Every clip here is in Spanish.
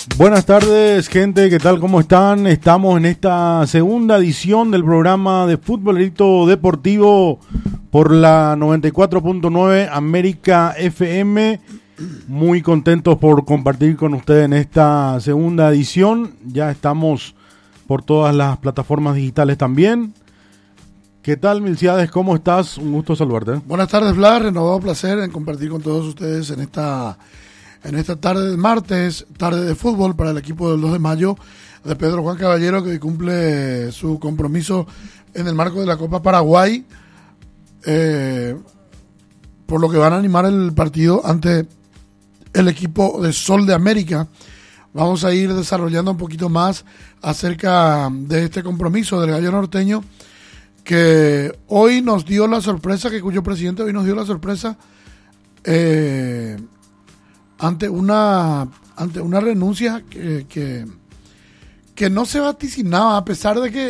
Buenas tardes, gente, ¿qué tal? ¿Cómo están? Estamos en esta segunda edición del programa de Futbolito Deportivo por la 94.9 América FM. Muy contentos por compartir con ustedes en esta segunda edición. Ya estamos por todas las plataformas digitales también. ¿Qué tal, Milciades? ¿Cómo estás? Un gusto saludarte. Buenas tardes, Blas. Renovado placer en compartir con todos ustedes en esta tarde de martes, tarde de fútbol para el equipo del 2 de mayo de Pedro Juan Caballero, que hoy cumple su compromiso en el marco de la Copa Paraguay, por lo que van a animar el partido ante el equipo de Sol de América. Vamos a ir desarrollando un poquito más acerca de este compromiso del Gallo Norteño, que hoy nos dio la sorpresa, cuyo presidente hoy nos dio la sorpresa ante una renuncia que no se vaticinaba, a pesar de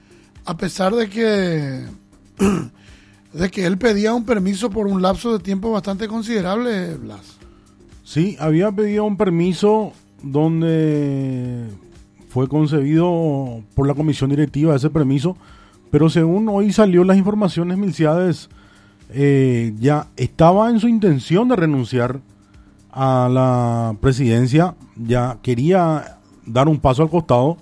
que él pedía un permiso por un lapso de tiempo bastante considerable, Blas. Sí, había pedido un permiso donde fue concebido por la comisión directiva ese permiso, pero según hoy salió las informaciones, Milciades ya estaba en su intención de renunciar a la presidencia, ya quería dar un paso al costado,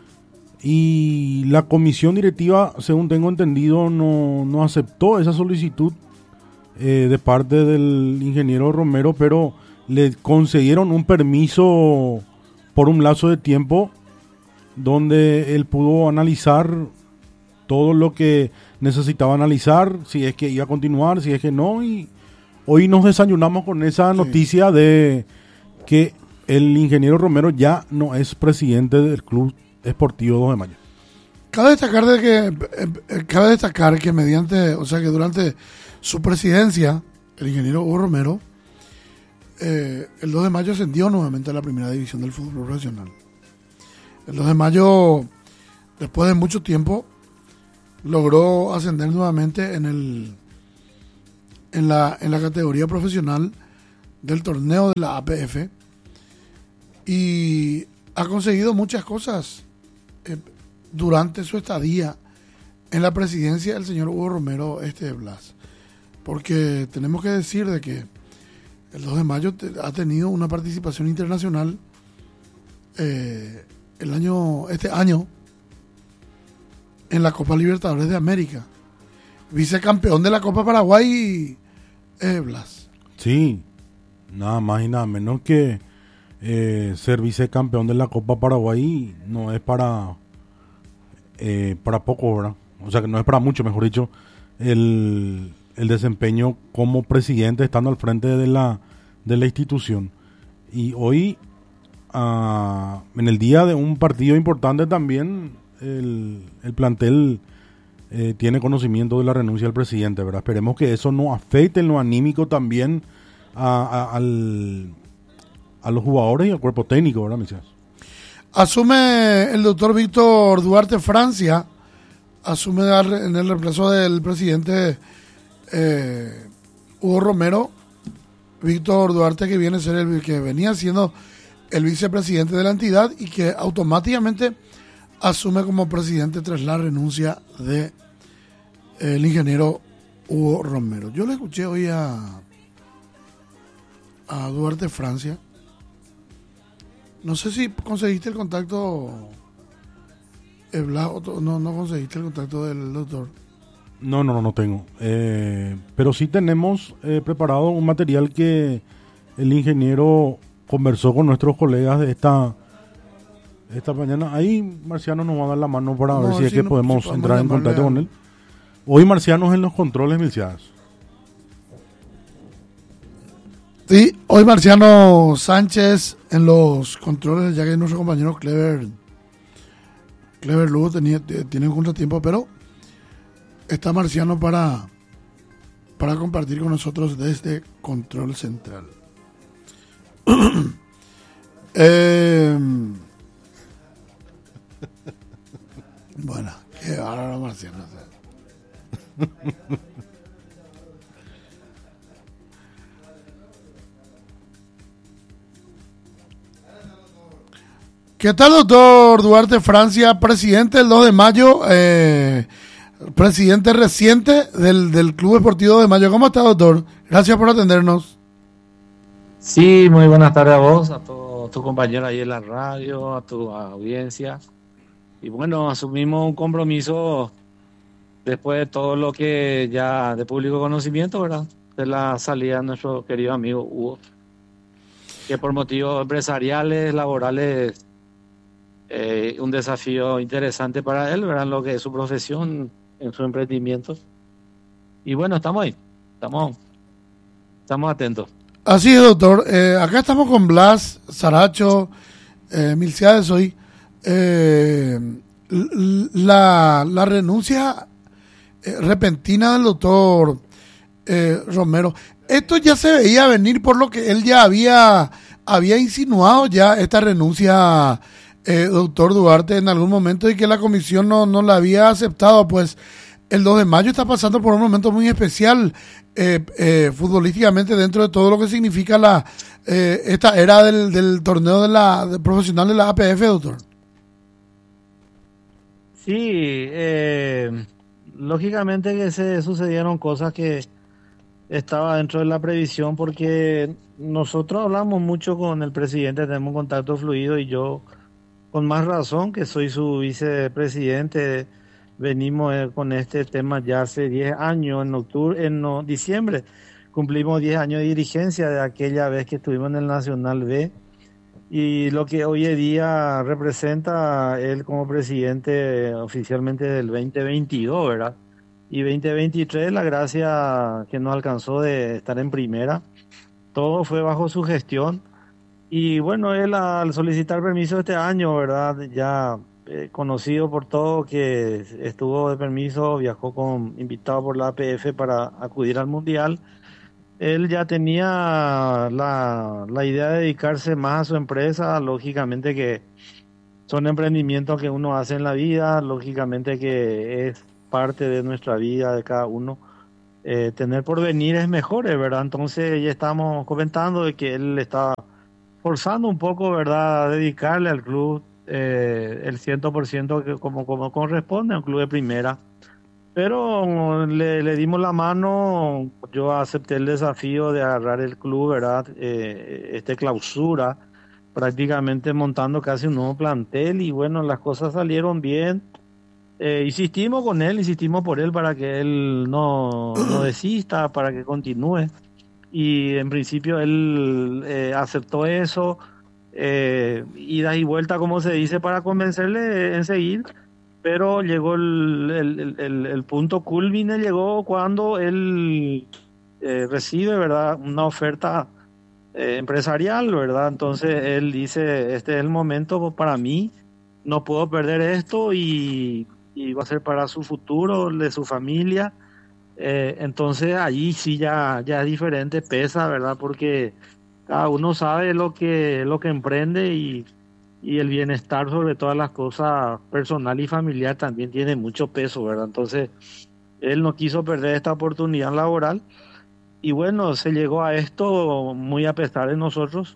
y la comisión directiva, según tengo entendido, no aceptó esa solicitud de parte del ingeniero Romero, pero le concedieron un permiso por un lapso de tiempo donde él pudo analizar todo lo que necesitaba analizar, si es que iba a continuar, si es que no, y hoy nos desayunamos con esa noticia de que el ingeniero Romero ya no es presidente del Club Esportivo 2 de Mayo. Cabe destacar que durante su presidencia, el ingeniero Hugo Romero, el 2 de mayo ascendió nuevamente a la primera división del fútbol profesional. El 2 de mayo, después de mucho tiempo, logró ascender nuevamente en la categoría profesional del torneo de la APF, y ha conseguido muchas cosas durante su estadía en la presidencia del señor Hugo Romero Blas, porque tenemos que decir de que el 2 de mayo ha tenido una participación internacional este año en la Copa Libertadores de América, vicecampeón de la Copa Paraguay, Blas. Sí, nada más y nada menos que ser vicecampeón de la Copa Paraguay no es para poco, ¿verdad? O sea, que no es para mucho, mejor dicho, el desempeño como presidente estando al frente de la institución. Y hoy, en el día de un partido importante también, el plantel tiene conocimiento de la renuncia del presidente, ¿verdad? Esperemos que eso no afecte en lo anímico también a los jugadores y al cuerpo técnico, ¿verdad, Mesías? Asume el doctor Víctor Duarte Francia, en el reemplazo del presidente Hugo Romero. Víctor Duarte, que viene a ser el que venía siendo el vicepresidente de la entidad y que automáticamente asume como presidente tras la renuncia de el ingeniero Hugo Romero. Yo le escuché hoy a Duarte Francia. No sé si conseguiste el contacto, no conseguiste el contacto del doctor. No tengo. Pero sí tenemos preparado un material que el ingeniero conversó con nuestros colegas de esta mañana. Ahí Marciano nos va a dar la mano para ver si es que podemos entrar en contacto con él. Hoy Marciano es en los controles, Milciades. Sí, hoy Marciano Sánchez en los controles, ya que nuestro compañero Clever Lugo tiene un contratiempo, pero está Marciano para compartir con nosotros desde Control Central. Bueno, qué bárbaro Marciano. ¿Qué tal, doctor Duarte Francia, presidente del 2 de mayo, presidente reciente del Club Esportivo 2 de Mayo? ¿Cómo está, doctor? Gracias por atendernos. Sí, muy buenas tardes a vos, a todos tus compañeros ahí en la radio, a tu audiencia. Y bueno, asumimos un compromiso después de todo lo que ya de público conocimiento, ¿verdad? De la salida de nuestro querido amigo Hugo, que por motivos empresariales, laborales, un desafío interesante para él, ¿verdad? Lo que es su profesión, en su emprendimiento. Y bueno, estamos ahí, estamos atentos. Así es, doctor. Acá estamos con Blas, Saracho, Milciades hoy. La renuncia repentina del doctor Romero. Esto ya se veía venir por lo que él ya había insinuado ya esta renuncia, doctor Duarte, en algún momento, y que la comisión no la había aceptado. Pues el 2 de mayo está pasando por un momento muy especial futbolísticamente, dentro de todo lo que significa esta era del torneo profesional de la APF, doctor. Sí, lógicamente que se sucedieron cosas que estaba dentro de la previsión, porque nosotros hablamos mucho con el presidente, tenemos un contacto fluido, y yo, con más razón, que soy su vicepresidente, venimos con este tema ya hace 10 años. En diciembre cumplimos 10 años de dirigencia de aquella vez que estuvimos en el Nacional B, y lo que hoy en día representa él como presidente oficialmente del 2022, ¿verdad? Y 2023, la gracia que nos alcanzó de estar en primera, todo fue bajo su gestión. Y bueno, él al solicitar permiso este año, ¿verdad? Ya conocido por todo que estuvo de permiso, viajó invitado por la APF para acudir al Mundial. Él ya tenía la idea de dedicarse más a su empresa, lógicamente que son emprendimientos que uno hace en la vida, lógicamente que es parte de nuestra vida, de cada uno. Tener porvenires mejores, ¿verdad? Entonces ya estamos comentando de que él está forzando un poco, ¿verdad?, a dedicarle al club el 100% que como corresponde a un club de primera. Pero le dimos la mano, yo acepté el desafío de agarrar el club, ¿verdad? Clausura, prácticamente montando casi un nuevo plantel, y bueno, las cosas salieron bien. Insistimos con él, insistimos por él para que él no desista, para que continúe. Y en principio él aceptó eso, ida y vuelta, como se dice, para convencerle en seguir. Pero llegó el punto culmine, llegó cuando él recibe, ¿verdad?, una oferta empresarial, ¿verdad? Entonces él dice, este es el momento para mí, no puedo perder esto, y va a ser para su futuro, de su familia. Entonces allí sí ya es diferente, pesa, ¿verdad? Porque cada uno sabe lo que emprende, y el bienestar sobre todas las cosas personal y familiar también tiene mucho peso, ¿verdad? Entonces él no quiso perder esta oportunidad laboral, y bueno, se llegó a esto muy a pesar de nosotros.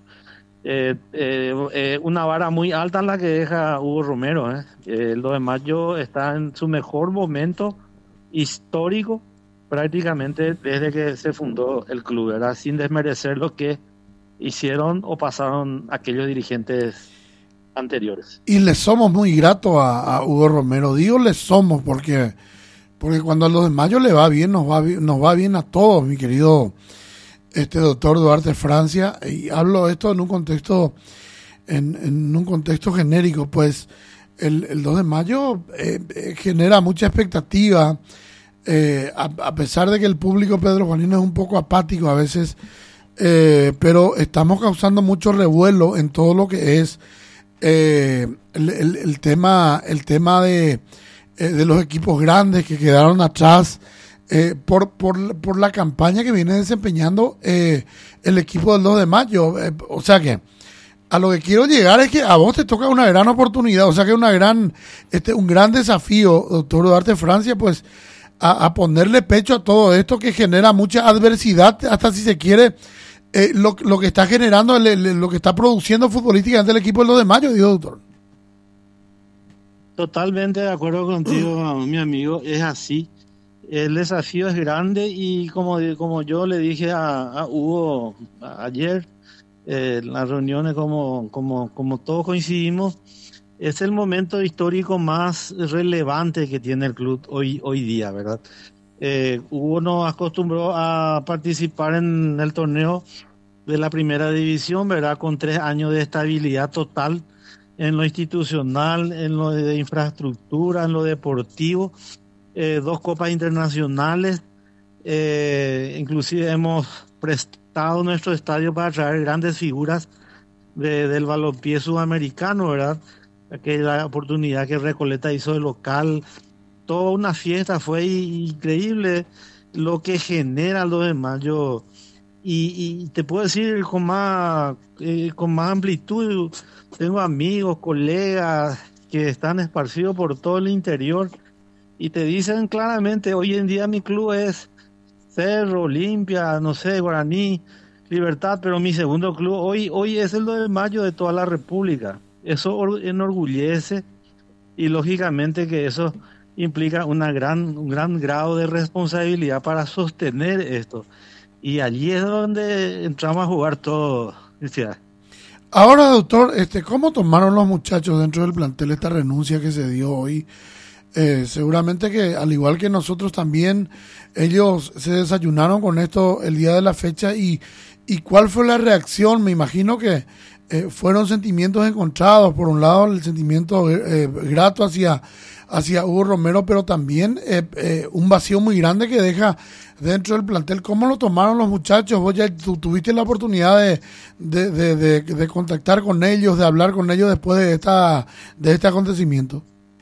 Una vara muy alta en la que deja Hugo Romero. El 2 de mayo está en su mejor momento histórico prácticamente desde que se fundó el club, ¿verdad? Sin desmerecer lo que hicieron o pasaron aquellos dirigentes anteriores. Y le somos muy gratos a Hugo Romero. Digo le somos porque cuando a los de mayo le va bien, nos va bien a todos, mi querido doctor Duarte Francia. Y hablo esto en un contexto genérico. Pues el 2 de mayo genera mucha expectativa, a pesar de que el público pedrojuanino es un poco apático a veces, pero estamos causando mucho revuelo en todo lo que es el tema de los equipos grandes que quedaron atrás, por la campaña que viene desempeñando el equipo del 2 de mayo. O sea que a lo que quiero llegar es que a vos te toca una gran oportunidad, o sea que un gran desafío, doctor Duarte Francia, pues a ponerle pecho a todo esto que genera mucha adversidad, hasta si se quiere, lo que está generando, lo que está produciendo futbolísticamente el equipo del 2 de mayo, digo, doctor. Totalmente de acuerdo contigo, mi amigo, es así. El desafío es grande y como yo le dije a Hugo ayer, en las reuniones, como todos coincidimos, es el momento histórico más relevante que tiene el club hoy día, ¿verdad? Hugo nos acostumbró a participar en el torneo de la primera división, ¿verdad? Con 3 años de estabilidad total en lo institucional, en lo de infraestructura, en lo deportivo, 2 copas internacionales, inclusive hemos prestado nuestro estadio para traer grandes figuras del balompié sudamericano, ¿verdad? Aquella oportunidad que Recoleta hizo de local, toda una fiesta, fue increíble lo que genera el 2 de mayo. Y te puedo decir con más amplitud, tengo amigos, colegas que están esparcidos por todo el interior y te dicen claramente, hoy en día mi club es Cerro, Olimpia, no sé, Guaraní, Libertad, pero mi segundo club hoy es el 2 de mayo de toda la República. Eso enorgullece y lógicamente que eso implica un gran grado de responsabilidad para sostener esto. Y allí es donde entramos a jugar todo, Cristian. Ahora, doctor, ¿cómo tomaron los muchachos dentro del plantel esta renuncia que se dio hoy? Seguramente que, al igual que nosotros también, ellos se desayunaron con esto el día de la fecha. ¿Y cuál fue la reacción? Me imagino que fueron sentimientos encontrados. Por un lado, el sentimiento grato hacia Hugo Romero, pero también un vacío muy grande que deja dentro del plantel. ¿Cómo lo tomaron los muchachos? Vos ya tuviste la oportunidad de contactar con ellos, de hablar con ellos después de este acontecimiento.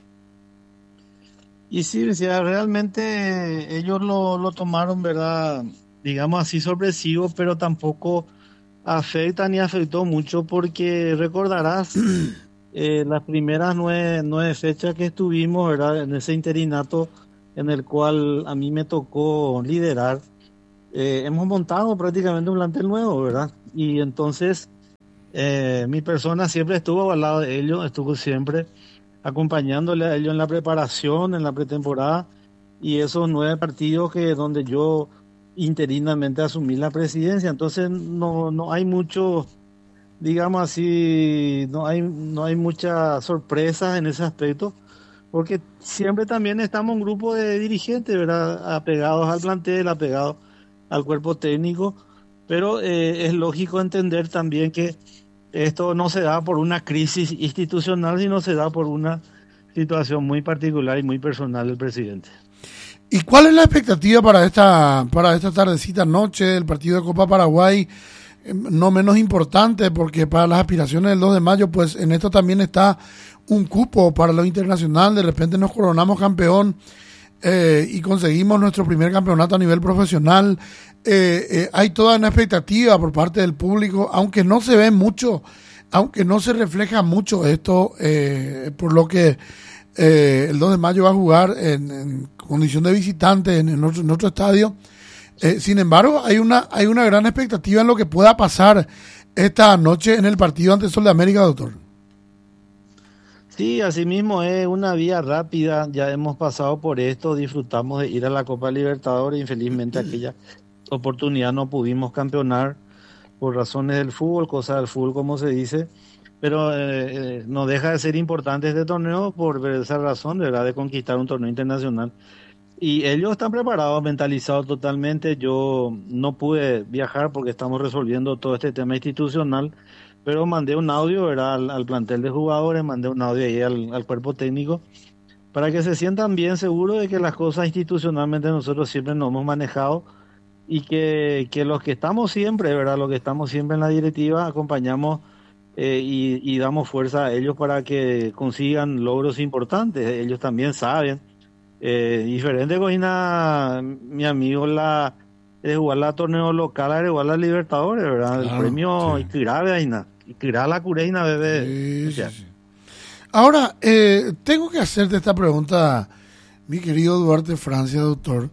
Y sí, o sea, realmente ellos lo tomaron, ¿verdad? Digamos así sorpresivo, pero tampoco afecta ni afectó mucho porque recordarás las primeras 9 fechas que estuvimos, ¿verdad? En ese interinato en el cual a mí me tocó liderar. Hemos montado prácticamente un plantel nuevo, ¿verdad? Y entonces mi persona siempre estuvo al lado de ellos, estuvo siempre acompañándole a ellos en la preparación, en la pretemporada, y esos 9 partidos donde yo interinamente asumí la presidencia. Entonces no hay mucho, digamos así, no hay muchas sorpresas en ese aspecto, porque siempre también estamos un grupo de dirigentes, ¿verdad? Apegados al plantel, apegados al cuerpo técnico, pero es lógico entender también que esto no se da por una crisis institucional, sino se da por una situación muy particular y muy personal del presidente. ¿Y cuál es la expectativa para esta tardecita noche del partido de Copa Paraguay? No menos importante, porque para las aspiraciones del 2 de mayo, pues en esto también está un cupo para lo internacional. De repente nos coronamos campeón y conseguimos nuestro primer campeonato a nivel profesional. Hay toda una expectativa por parte del público, aunque no se ve mucho, aunque no se refleja mucho esto, por lo que el 2 de mayo va a jugar en condición de visitante en nuestro estadio. Sin embargo, hay una gran expectativa en lo que pueda pasar esta noche en el partido ante Sol de América, doctor. Sí, asimismo es una vía rápida, ya hemos pasado por esto, disfrutamos de ir a la Copa Libertadores, infelizmente aquella oportunidad no pudimos campeonar por razones del fútbol, cosas del fútbol como se dice, pero no deja de ser importante este torneo por esa razón, ¿verdad?, de conquistar un torneo internacional. Y ellos están preparados, mentalizados totalmente. Yo no pude viajar porque estamos resolviendo todo este tema institucional, pero mandé un audio, ¿verdad?, al plantel de jugadores, mandé un audio ahí al cuerpo técnico para que se sientan bien seguros de que las cosas institucionalmente nosotros siempre nos hemos manejado y que los que estamos siempre, ¿verdad?, los que estamos siempre en la directiva, acompañamos y damos fuerza a ellos para que consigan logros importantes. Ellos también saben. Diferente cocina, mi amigo, de jugar la torneo local a jugar la Libertadores, ¿verdad? Claro, el premio sí. Ikirá la cureina, bebé. Sí, sí. Ahora, tengo que hacerte esta pregunta, mi querido Duarte Francia, doctor.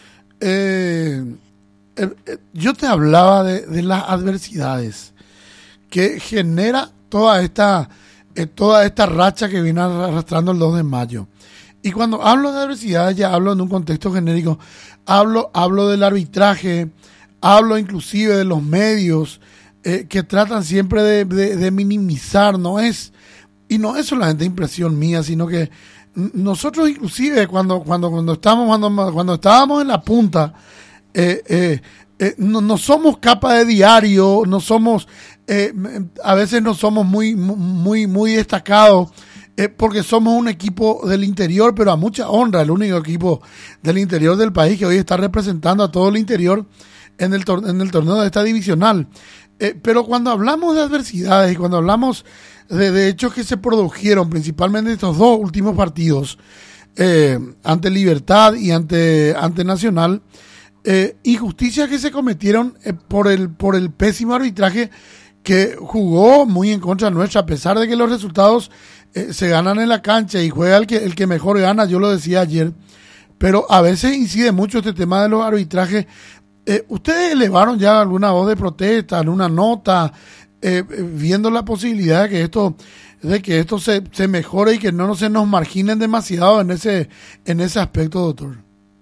Yo te hablaba de las adversidades que genera toda esta toda esta racha que viene arrastrando el 2 de mayo. Y cuando hablo de adversidades, ya hablo en un contexto genérico, hablo del arbitraje, hablo inclusive de los medios, que tratan siempre de minimizar, y no es solamente impresión mía, sino que nosotros inclusive cuando estábamos en la punta, no somos capa de diario, no somos, a veces no somos muy destacados, porque somos un equipo del interior, pero a mucha honra, el único equipo del interior del país que hoy está representando a todo el interior en el torneo de esta divisional. Pero cuando hablamos de adversidades y cuando hablamos de hechos que se produjeron, principalmente estos dos últimos partidos, ante Libertad y ante Nacional, injusticias que se cometieron por el pésimo arbitraje que jugó muy en contra nuestra, a pesar de que los resultados se ganan en la cancha y juega el que mejor gana, yo lo decía ayer, pero a veces incide mucho este tema de los arbitrajes. ¿Ustedes elevaron ya alguna voz de protesta, alguna nota, viendo la posibilidad de que esto se mejore y que no se nos marginen demasiado en ese aspecto, doctor?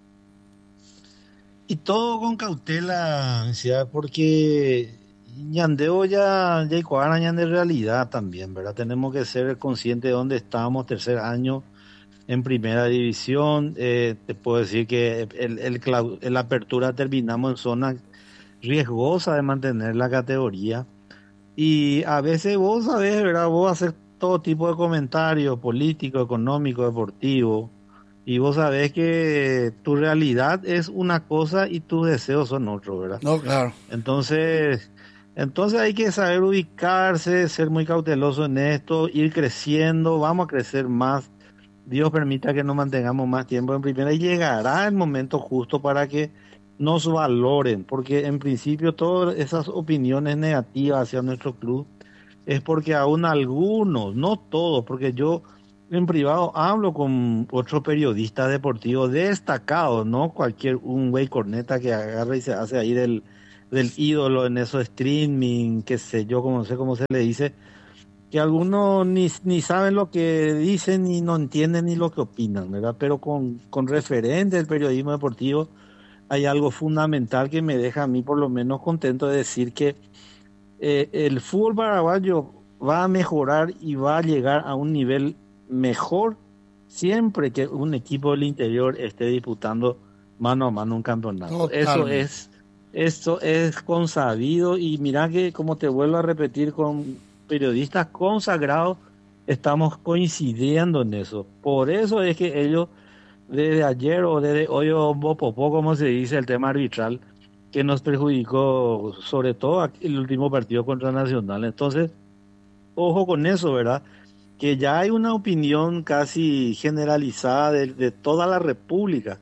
Y todo con cautela, porque Ñandeo ya Cuadra de realidad también, ¿verdad? Tenemos que ser conscientes de dónde estamos, tercer año en primera división. Te puedo decir que la apertura terminamos en zona riesgosa de mantener la categoría. Y a veces vos sabés, ¿verdad? Vos haces todo tipo de comentarios político, económico, deportivo. Y vos sabés que tu realidad es una cosa y tus deseos son otros, ¿verdad? No, claro. Entonces hay que saber ubicarse, ser muy cauteloso en esto, ir creciendo, vamos a crecer más. Dios permita que nos mantengamos más tiempo en primera y llegará el momento justo para que nos valoren, porque en principio todas esas opiniones negativas hacia nuestro club es porque aún algunos, no todos, porque yo en privado hablo con otros periodistas deportivos destacados, no un güey corneta que agarra y se hace ahí del ídolo en eso streaming, qué sé yo, no sé cómo se le dice, que algunos ni saben lo que dicen ni no entienden ni lo que opinan, ¿verdad? Pero con referente del periodismo deportivo hay algo fundamental que me deja a mí por lo menos contento de decir que el fútbol paraguayo va a mejorar y va a llegar a un nivel mejor siempre que un equipo del interior esté disputando mano a mano un campeonato. Totalmente. Esto es consabido y mira que, como te vuelvo a repetir, con periodistas consagrados estamos coincidiendo en eso. Por eso es que ellos desde ayer o desde hoy o popó, como se dice, el tema arbitral que nos perjudicó sobre todo el último partido contra Nacional. Entonces, ojo con eso, ¿verdad? Que ya hay una opinión casi generalizada de toda la República,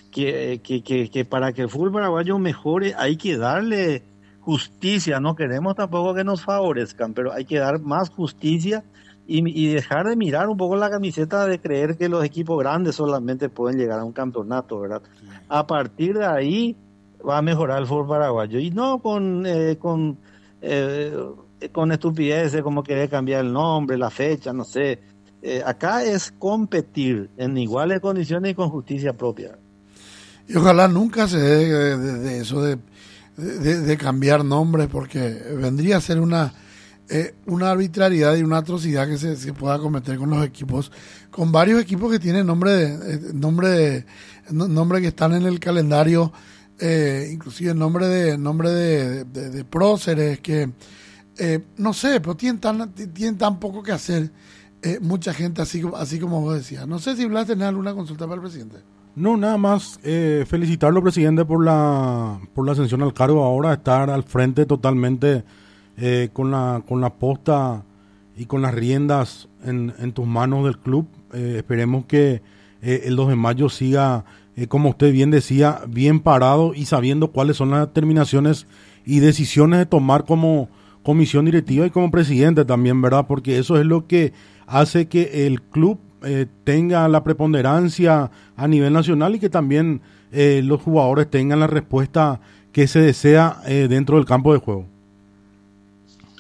que para que el fútbol paraguayo mejore hay que darle justicia. No queremos tampoco que nos favorezcan, pero hay que dar más justicia y dejar de mirar un poco la camiseta de creer que los equipos grandes solamente pueden llegar a un campeonato, ¿verdad? A partir de ahí va a mejorar el fútbol paraguayo y no con estupideces como querer cambiar el nombre, la fecha, no sé. Acá es competir en iguales condiciones y con justicia propia. Y ojalá nunca se dé de eso de cambiar nombres, porque vendría a ser una arbitrariedad y una atrocidad que se pueda cometer con los equipos, con varios equipos que tienen nombre que están en el calendario, inclusive nombre de próceres que no sé, pero tienen tan poco que hacer, mucha gente así como vos decías. No sé si Blas tenés alguna consulta para el presidente. No, nada más felicitarlo, presidente, por la ascensión al cargo ahora, estar al frente totalmente con la posta y con las riendas en tus manos del club. Esperemos que el 2 de mayo siga, como usted bien decía, bien parado y sabiendo cuáles son las determinaciones y decisiones de tomar como comisión directiva y como presidente también, ¿verdad? Porque eso es lo que hace que el club tenga la preponderancia a nivel nacional y que también los jugadores tengan la respuesta que se desea dentro del campo de juego.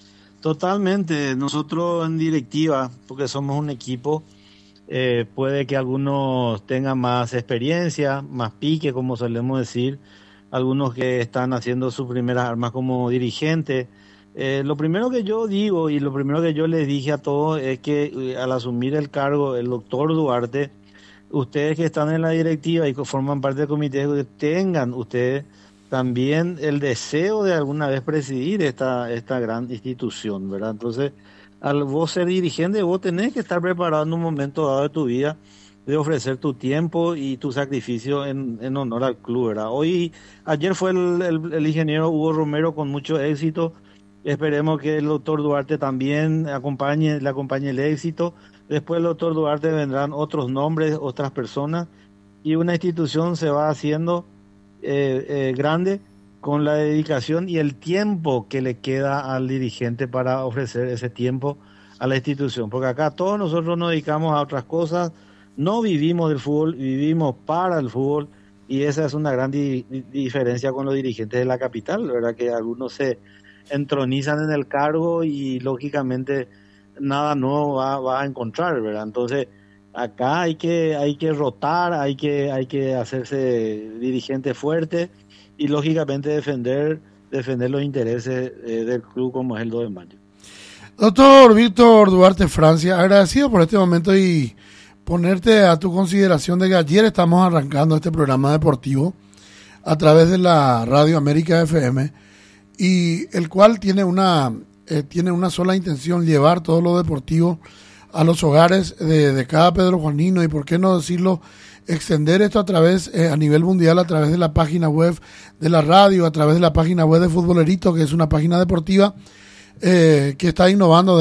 Totalmente. Nosotros en directiva, porque somos un equipo, puede que algunos tengan más experiencia, más pique, como solemos decir, algunos que están haciendo sus primeras armas como dirigente. Lo primero que yo digo y lo primero que yo les dije a todos es que al asumir el cargo, el doctor Duarte, ustedes que están en la directiva y que forman parte del comité, que tengan ustedes también el deseo de alguna vez presidir esta gran institución, ¿verdad? Entonces, al vos ser dirigente, vos tenés que estar preparado en un momento dado de tu vida de ofrecer tu tiempo y tu sacrificio en honor al club, ¿verdad? Ayer fue el ingeniero Hugo Romero con mucho éxito. Esperemos que el doctor Duarte también le acompañe el éxito. Después del doctor Duarte vendrán otros nombres, otras personas, y una institución se va haciendo grande con la dedicación y el tiempo que le queda al dirigente para ofrecer ese tiempo a la institución. Porque acá todos nosotros nos dedicamos a otras cosas, no vivimos del fútbol, vivimos para el fútbol, y esa es una gran diferencia con los dirigentes de la capital, ¿verdad? Que algunos se entronizan en el cargo y lógicamente nada nuevo va a encontrar, ¿verdad? Entonces acá hay que rotar, hay que hacerse dirigente fuerte y lógicamente defender los intereses del club, como es el 2 de mayo. Doctor Víctor Duarte Francia, agradecido por este momento y ponerte a tu consideración de que ayer estamos arrancando este programa deportivo a través de la Radio América FM, y el cual tiene una sola intención: llevar todo lo deportivo a los hogares de cada Pedro Juanino, y por qué no decirlo, extender esto a través a nivel mundial, a través de la página web de la radio, a través de la página web de Futbolerito, que es una página deportiva que está innovando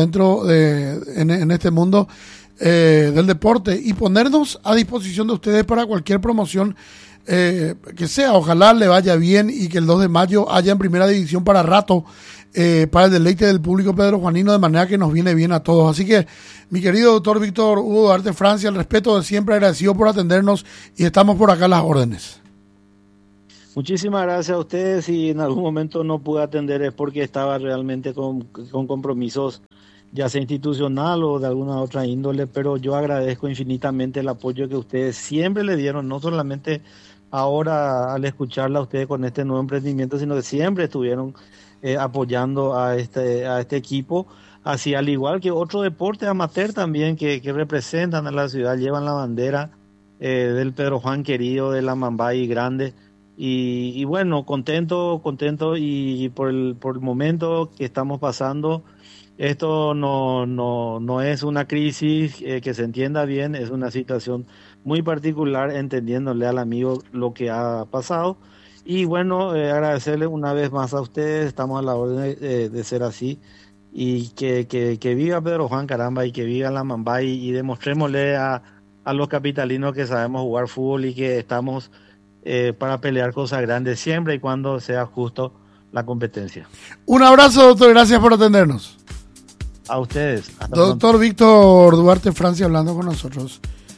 en este mundo del deporte, y ponernos a disposición de ustedes para cualquier promoción que sea. Ojalá le vaya bien y que el 2 de mayo haya en primera división para rato, para el deleite del público Pedro Juanino, de manera que nos viene bien a todos. Así que, mi querido doctor Víctor Hugo Duarte Francia, el respeto de siempre, agradecido por atendernos, y estamos por acá a las órdenes. Muchísimas gracias a ustedes. Si en algún momento no pude atender es porque estaba realmente con compromisos, ya sea institucional o de alguna otra índole, pero yo agradezco infinitamente el apoyo que ustedes siempre le dieron, no solamente ahora al escucharla a ustedes con este nuevo emprendimiento, sino que siempre estuvieron apoyando a este equipo, así al igual que otro deporte amateur también que representan a la ciudad, llevan la bandera del Pedro Juan querido, de la Mambay grande, y bueno, contento y por el momento que estamos pasando. Esto no es una crisis, que se entienda bien, es una situación muy particular, entendiéndole al amigo lo que ha pasado. Y bueno, agradecerle una vez más a ustedes, estamos a la orden de ser así, y que viva Pedro Juan, caramba, y que viva la Mambay, y demostrémosle a los capitalinos que sabemos jugar fútbol y que estamos para pelear cosas grandes siempre y cuando sea justo la competencia. Un abrazo, doctor, gracias por atendernos. A ustedes. Hasta doctor pronto. Víctor Duarte Francia, hablando con nosotros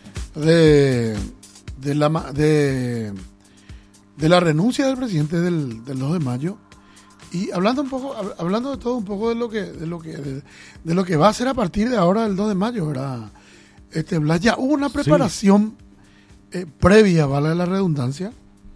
de la renuncia del presidente del 2 de mayo, y hablando de todo un poco de lo que va a ser a partir de ahora del 2 de mayo, ¿verdad? Blas, ya hubo una preparación previa, vale la redundancia,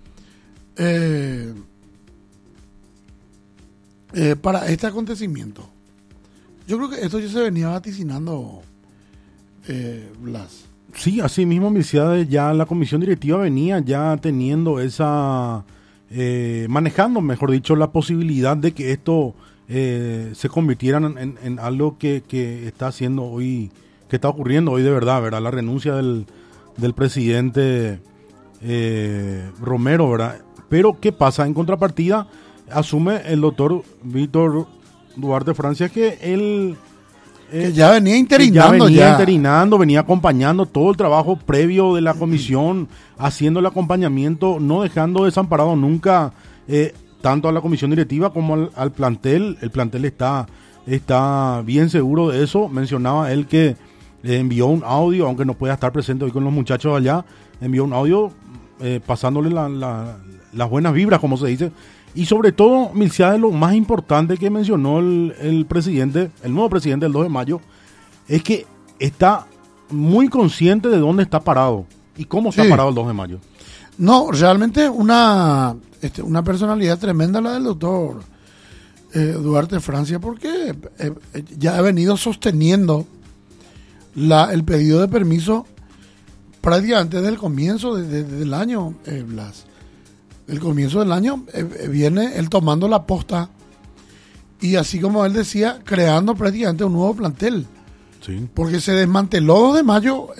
para este acontecimiento. Yo creo que esto ya se venía vaticinando, Blas. Sí, así mismo, Milciades, ya la comisión directiva venía ya teniendo manejando, mejor dicho, la posibilidad de que esto se convirtiera en algo que está haciendo hoy, que está ocurriendo hoy de verdad, ¿verdad? La renuncia del presidente Romero, ¿verdad? Pero, ¿qué pasa? En contrapartida, asume el doctor Víctor Duarte Francia, que él que ya venía interinando, venía acompañando todo el trabajo previo de la comisión, haciendo el acompañamiento, no dejando desamparado nunca tanto a la comisión directiva como al plantel. El plantel está bien seguro de eso. Mencionaba él que envió un audio, aunque no pueda estar presente hoy con los muchachos allá, envió un audio pasándole las buenas vibras, como se dice, Y sobre todo, Milciades, lo más importante que mencionó el presidente, el nuevo presidente del 2 de mayo, es que está muy consciente de dónde está parado y cómo está parado el 2 de mayo. No, realmente una personalidad tremenda la del doctor Duarte Francia, porque ya ha venido sosteniendo el pedido de permiso prácticamente desde el comienzo del año, Blas. El comienzo del año viene él tomando la posta y, así como él decía, creando prácticamente un nuevo plantel. Sí. Porque se desmanteló 2 de mayo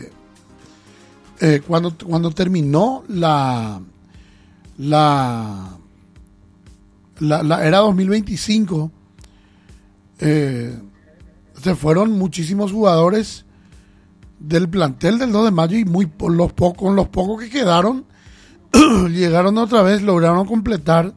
cuando terminó la era 2025. Se fueron muchísimos jugadores del plantel del 2 de mayo y con los pocos que quedaron llegaron otra vez, lograron completar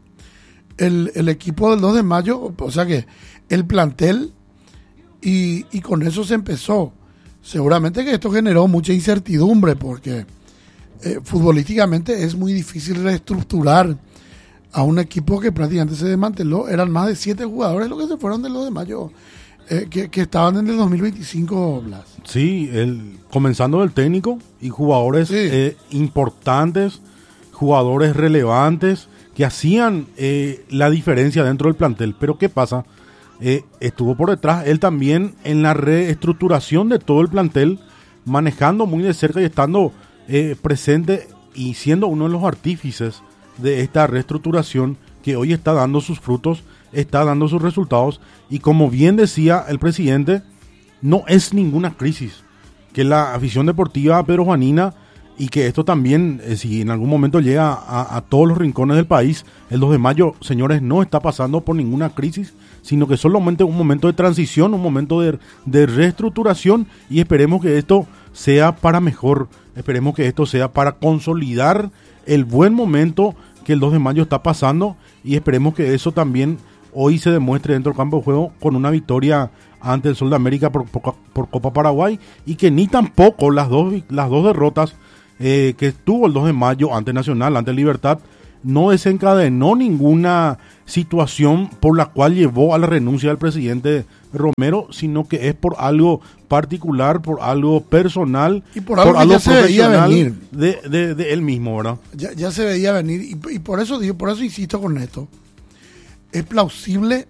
el equipo del 2 de mayo, o sea que el plantel, y con eso se empezó. Seguramente que esto generó mucha incertidumbre porque futbolísticamente es muy difícil reestructurar a un equipo que prácticamente se desmanteló. Eran más de 7 jugadores los que se fueron del 2 de mayo que estaban en el 2025, Blas. Sí, comenzando del técnico y jugadores importantes, jugadores relevantes que hacían la diferencia dentro del plantel. Pero ¿qué pasa? Estuvo por detrás él también en la reestructuración de todo el plantel, manejando muy de cerca y estando presente y siendo uno de los artífices de esta reestructuración que hoy está dando sus frutos, está dando sus resultados. Y como bien decía el presidente, no es ninguna crisis que la afición deportiva peruanina, y que esto también, si en algún momento llega a todos los rincones del país, el 2 de mayo, señores, no está pasando por ninguna crisis, sino que solamente un momento de transición, un momento de reestructuración, y esperemos que esto sea para mejor, esperemos que esto sea para consolidar el buen momento que el 2 de mayo está pasando, y esperemos que eso también hoy se demuestre dentro del campo de juego con una victoria ante el Sol de América por Copa Paraguay, y que ni tampoco las dos derrotas que tuvo el 2 de mayo ante Nacional, ante Libertad, no desencadenó ninguna situación por la cual llevó a la renuncia del presidente Romero, sino que es por algo particular, por algo personal, y por algo algo ya se veía venir de él mismo, ¿verdad? Ya se veía venir, y por eso insisto con esto. Es plausible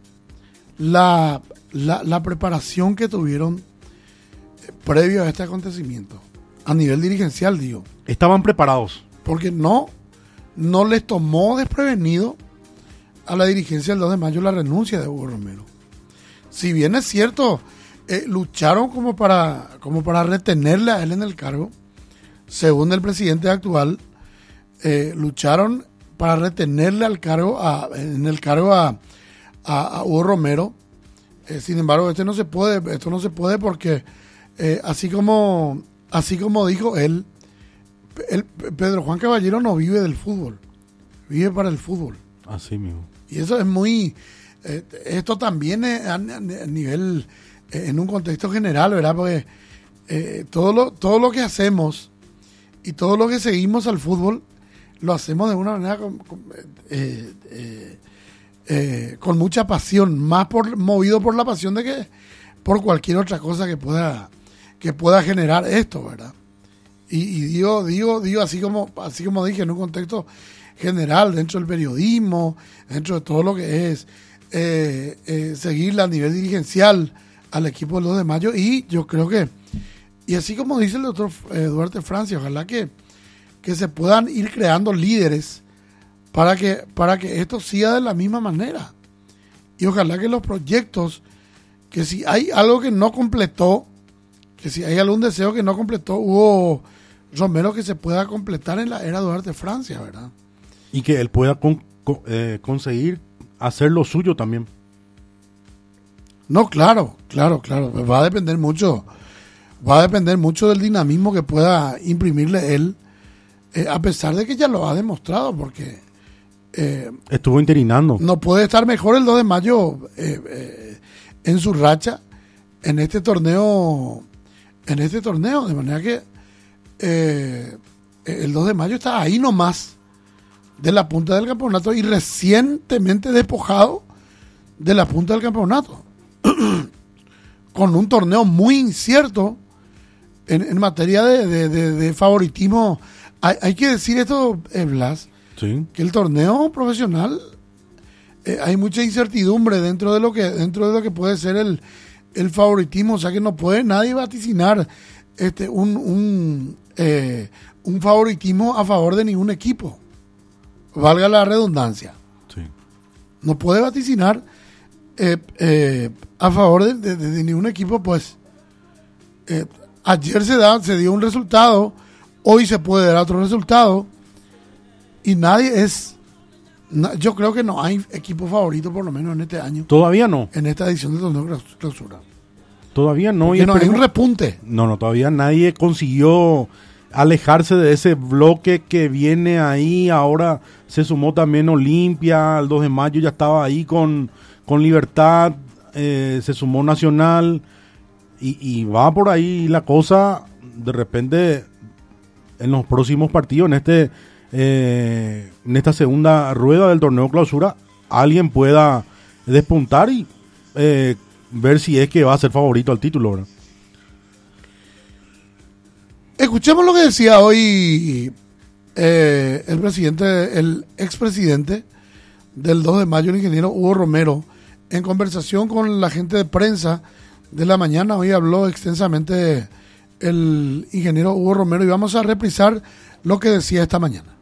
la preparación que tuvieron previo a este acontecimiento. A nivel dirigencial, digo. Estaban preparados. Porque no les tomó desprevenido a la dirigencia del 2 de mayo la renuncia de Hugo Romero. Si bien es cierto, lucharon como para retenerle a él en el cargo, según el presidente actual, lucharon para retenerle en el cargo a Hugo Romero. Sin embargo, esto no se puede porque así como dijo él, Pedro Juan Caballero no vive del fútbol, vive para el fútbol. Así mismo. Y eso es muy... esto también es a nivel, en un contexto general, ¿verdad? Porque todo lo que hacemos y todo lo que seguimos al fútbol, lo hacemos de una manera con mucha pasión, más movido por la pasión de que por cualquier otra cosa que pueda generar esto, ¿verdad? Y digo así como dije, en un contexto general, dentro del periodismo, dentro de todo lo que es seguirle a nivel dirigencial al equipo del 2 de mayo, y yo creo que, y así como dice el doctor Duarte Francia, ojalá que se puedan ir creando líderes para que esto siga de la misma manera, y ojalá que los proyectos, que si hay algo que no completó, que si hay algún deseo que no completó Hugo Romero, que se pueda completar en la era Duarte Francia, ¿verdad? Y que él pueda conseguir hacer lo suyo también. No, claro. Va a depender mucho del dinamismo que pueda imprimirle él, a pesar de que ya lo ha demostrado, porque estuvo interinando. No puede estar mejor el 2 de mayo en su racha en este torneo, de manera que el 2 de mayo está ahí nomás de la punta del campeonato y recientemente despojado de la punta del campeonato. Con un torneo muy incierto en materia de favoritismo. Hay que decir esto, Blas, Sí. que el torneo profesional hay mucha incertidumbre dentro de lo que puede ser el favoritismo. O sea que no puede nadie vaticinar un favoritismo a favor de ningún equipo. Valga la redundancia. Sí. No puede vaticinar a favor de ningún equipo, pues ayer se dio un resultado, hoy se puede dar otro resultado y yo creo que no hay equipo favorito por lo menos en este año, Todavía no. en esta edición del torneo clausura. Todavía no. Porque no hay un repunte. No, todavía nadie consiguió alejarse de ese bloque que viene ahí. Ahora se sumó también Olimpia, el 2 de mayo ya estaba ahí con Libertad, se sumó Nacional y va por ahí la cosa. De repente en los próximos partidos, en esta segunda rueda del torneo clausura, alguien pueda despuntar y ver si es que va a ser favorito al título, ¿verdad? Escuchemos lo que decía hoy el expresidente del 2 de mayo, el ingeniero Hugo Romero, en conversación con la gente de prensa de la mañana. Hoy habló extensamente el ingeniero Hugo Romero y vamos a reprisar lo que decía esta mañana.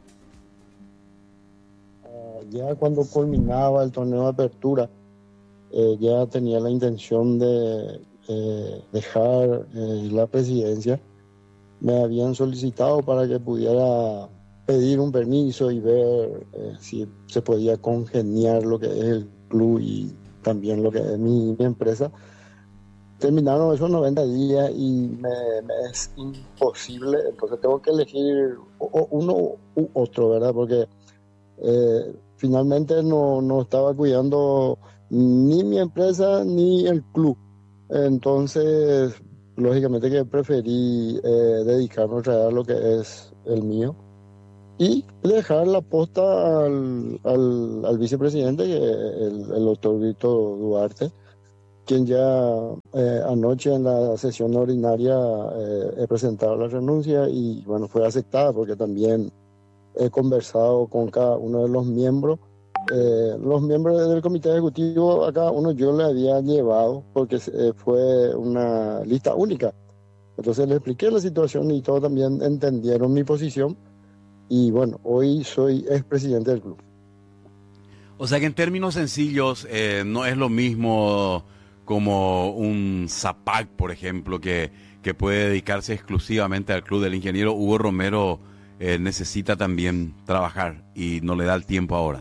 Ya cuando culminaba el torneo de apertura, ya tenía la intención de dejar la presidencia. Me habían solicitado para que pudiera pedir un permiso y ver si se podía congeniar lo que es el club y también lo que es mi empresa. Terminaron esos 90 días y me es imposible, entonces tengo que elegir uno u otro, ¿verdad? Porque finalmente no estaba cuidando ni mi empresa ni el club. Entonces, lógicamente que preferí dedicarme otra vez a lo que es el mío y dejar la posta al vicepresidente, que el doctor Víctor Duarte, quien ya anoche en la sesión ordinaria he presentado la renuncia y bueno, fue aceptada porque también he conversado con cada uno de los miembros. Los miembros del comité ejecutivo, a cada uno yo le había llevado porque fue una lista única. Entonces le expliqué la situación y todos también entendieron mi posición. Y bueno, hoy soy expresidente del club. O sea que en términos sencillos, no es lo mismo como un Zapac, por ejemplo, que puede dedicarse exclusivamente al club. Del ingeniero Hugo Romero necesita también trabajar y no le da el tiempo ahora.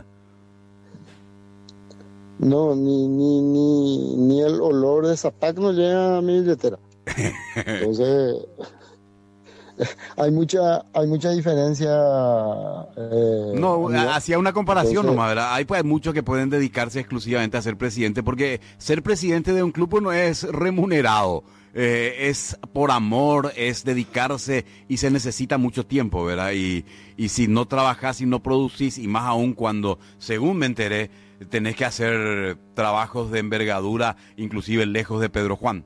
No, ni el olor de Zapac no llega a mi billetera. Entonces, hay mucha diferencia. Hacía una comparación entonces, nomás, ¿verdad? Hay pues muchos que pueden dedicarse exclusivamente a ser presidente, porque ser presidente de un club pues, no es remunerado. Es por amor, es dedicarse y se necesita mucho tiempo, ¿verdad? Y si no trabajás y no producís, y más aún cuando, según me enteré, tenés que hacer trabajos de envergadura, inclusive lejos de Pedro Juan.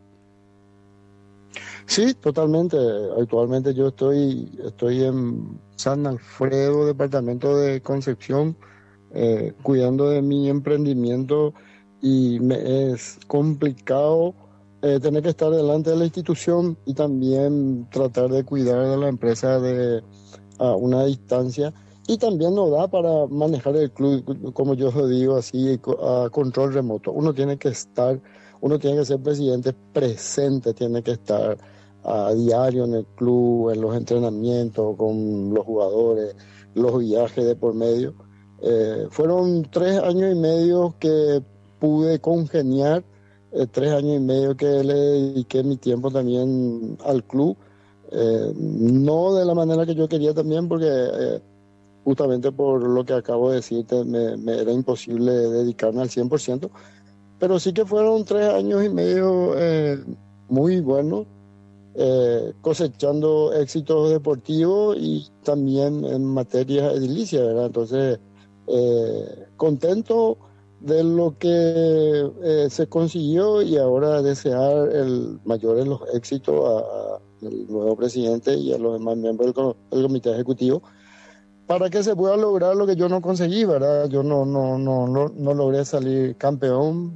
Sí, totalmente. Actualmente yo estoy en San Alfredo, departamento de Concepción, cuidando de mi emprendimiento y me es complicado tener que estar delante de la institución y también tratar de cuidar de la empresa a una distancia. Y también nos da para manejar el club, como yo digo, así, a control remoto. Uno tiene que ser presidente presente, tiene que estar a diario en el club, en los entrenamientos, con los jugadores, los viajes de por medio. Fueron 3 años y medio que pude congeniar, 3 años y medio que le dediqué mi tiempo también al club. No de la manera que yo quería también, porque justamente por lo que acabo de decirte, me era imposible dedicarme al 100%, pero sí que fueron 3 años y medio muy buenos, cosechando éxitos deportivos y también en materias edilicias, ¿verdad? Entonces, contento de lo que se consiguió y ahora desear el mayor de los éxitos al nuevo presidente y a los demás miembros del comité ejecutivo para que se pueda lograr lo que yo no conseguí, ¿verdad? Yo no logré salir campeón,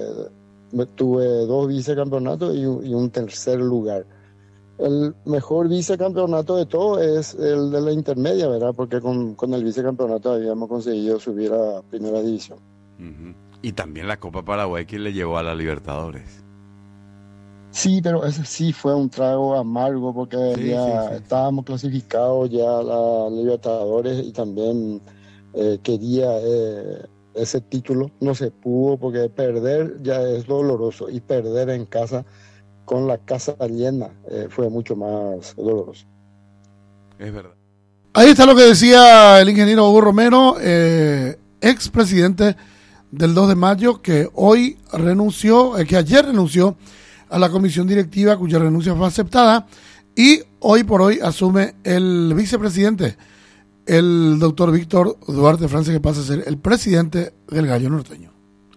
tuve 2 vicecampeonatos y un tercer lugar. El mejor vicecampeonato de todo es el de la intermedia, ¿verdad? Porque con el vicecampeonato habíamos conseguido subir a primera división. Uh-huh. Y también la Copa Paraguay que le llevó a la Libertadores. Sí, pero ese sí fue un trago amargo porque sí. Estábamos clasificados ya a la Libertadores y también quería ese título. No se pudo porque perder ya es doloroso y perder en casa con la casa llena fue mucho más doloroso. Es verdad. Ahí está lo que decía el ingeniero Hugo Romero, expresidente del 2 de mayo, que hoy renunció, que ayer renunció a la comisión directiva, cuya renuncia fue aceptada, y hoy por hoy asume el vicepresidente, el doctor Víctor Duarte Francia, que pasa a ser el presidente del Gallo Norteño.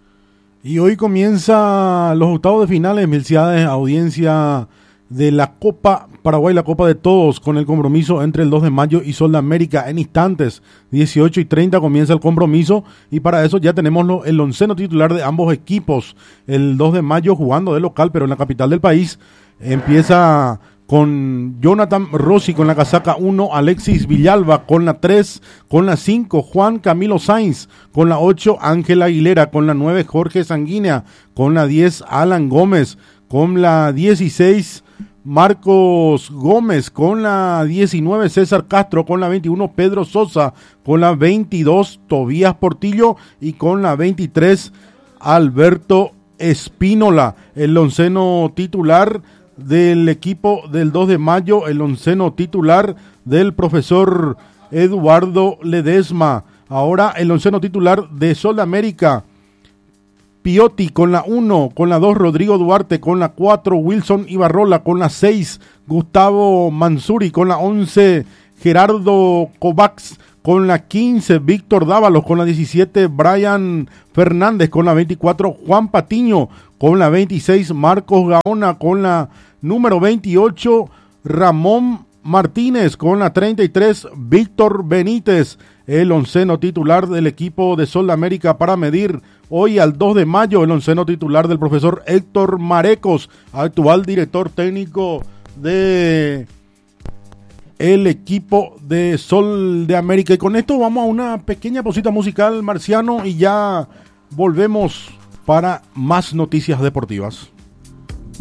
Y hoy comienza los octavos de finales, Milciades, audiencia de la Copa Paraguay, la Copa de Todos, con el compromiso entre el 2 de mayo y Sol de América. En instantes, 18:30 comienza el compromiso y para eso ya tenemos el onceno titular de ambos equipos. El 2 de mayo jugando de local, pero en la capital del país. Empieza con Jonathan Rossi con la casaca 1, Alexis Villalba con la 3, con la 5, Juan Camilo Sainz, con la 8, Ángel Aguilera, con la 9, Jorge Sanguínea, con la 10, Alan Gómez, con la 16, Marcos Gómez, con la 19, César Castro, con la 21, Pedro Sosa, con la 22, Tobías Portillo y con la 23, Alberto Espínola. El onceno titular del equipo del 2 de mayo, el onceno titular del profesor Eduardo Ledesma. Ahora el onceno titular de Sol de América: Piotti con la 1, con la 2 Rodrigo Duarte, con la 4 Wilson Ibarrola, con la 6 Gustavo Mansuri, con la 11 Gerardo Kovacs, con la 15 Víctor Dávalos, con la 17 Brian Fernández, con la 24 Juan Patiño, con la 26 Marcos Gaona, con la número 28 Ramón Martínez, con la 33 Víctor Benítez. El onceno titular del equipo de Sol de América para medir hoy al 2 de mayo, el onceno titular del profesor Héctor Marecos, actual director técnico de el equipo de Sol de América. Y con esto vamos a una pequeña pausita musical, Marciano, y ya volvemos para más noticias deportivas.